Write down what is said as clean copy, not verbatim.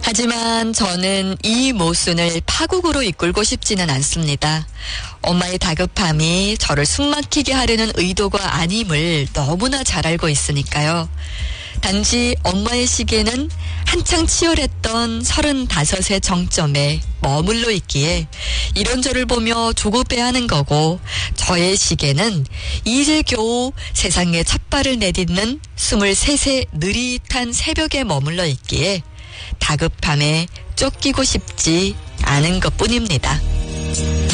하지만 저는 이 모순을 파국으로 이끌고 싶지는 않습니다. 엄마의 다급함이 저를 숨막히게 하려는 의도가 아님을 너무나 잘 알고 있으니까요. 단지 엄마의 시계는 한창 치열했던 35의 정점에 머물러 있기에 이런 저를 보며 조급해하는 거고, 저의 시계는 이제 겨우 세상에 첫발을 내딛는 23세 느릿한 새벽에 머물러 있기에 다급함에 쫓기고 싶지 않은 것뿐입니다.